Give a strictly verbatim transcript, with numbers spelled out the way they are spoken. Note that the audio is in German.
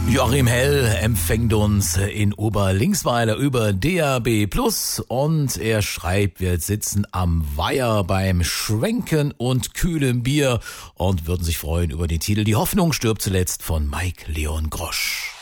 Joachim Hell empfängt uns in Oberlinksweiler über D A B Plus und er schreibt, wir sitzen am Weiher beim Schwenken und kühlem Bier und würden sich freuen über den Titel Die Hoffnung stirbt zuletzt von Mike Leon Grosch.